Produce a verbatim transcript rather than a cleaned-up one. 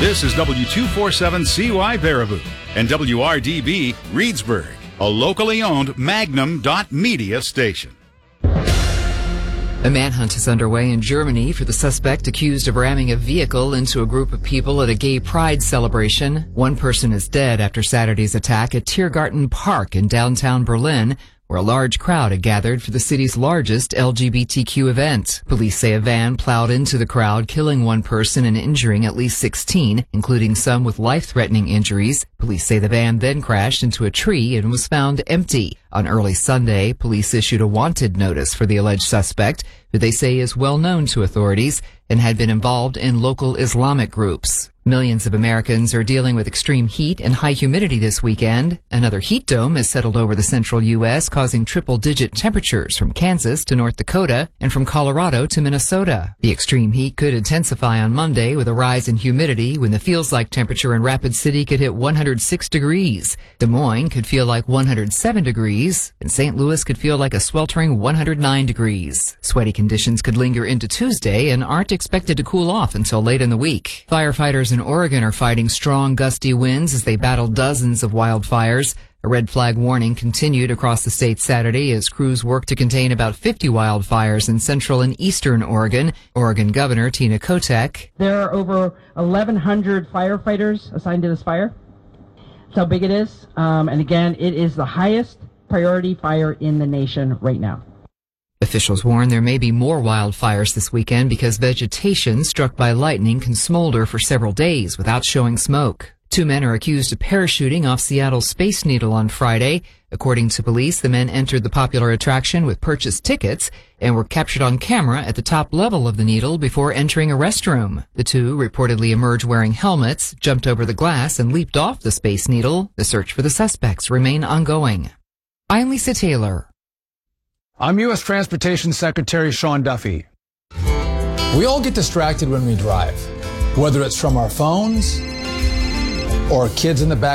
This is W two forty-seven C Y Baraboo and W R D B Reedsburg, a locally owned Magnum dot media station. A manhunt is underway in Germany for the suspect accused of ramming a vehicle into a group of people at a gay pride celebration. One person is dead after Saturday's attack at Tiergarten Park in downtown Berlin, where a large crowd had gathered for the city's largest L G B T Q event. Police say a van plowed into the crowd, killing one person and injuring at least sixteen, including some with life-threatening injuries. Police say the van then crashed into a tree and was found empty. On early Sunday, police issued a wanted notice for the alleged suspect, who they say is well known to authorities and had been involved in local Islamic groups. Millions of Americans are dealing with extreme heat and high humidity this weekend. Another heat dome has settled over the central U S, causing triple-digit temperatures from Kansas to North Dakota and from Colorado to Minnesota. The extreme heat could intensify on Monday with a rise in humidity when the feels-like temperature in Rapid City could hit one hundred six degrees. Des Moines could feel like one hundred seven degrees, and Saint Louis could feel like a sweltering one hundred nine degrees. Sweaty conditions could linger into Tuesday and aren't expected to cool off until late in the week. Firefighters in Oregon are fighting strong, gusty winds as they battle dozens of wildfires. A red flag warning continued across the state Saturday as crews work to contain about fifty wildfires in central and eastern Oregon. Oregon Governor Tina Kotek. There are over eleven hundred firefighters assigned to this fire. That's how big it is. Um, and again, it is the highest priority fire in the nation right now. Officials warn there may be more wildfires this weekend because vegetation struck by lightning can smolder for several days without showing smoke. Two men are accused of parachuting off Seattle's Space Needle on Friday. According to police, the men entered the popular attraction with purchased tickets and were captured on camera at the top level of the Needle before entering a restroom. The two reportedly emerged wearing helmets, jumped over the glass, and leaped off the Space Needle. The search for the suspects remain ongoing. I'm Lisa Taylor. I'm U S Transportation Secretary Sean Duffy. We all get distracted when we drive, whether it's from our phones or kids in the back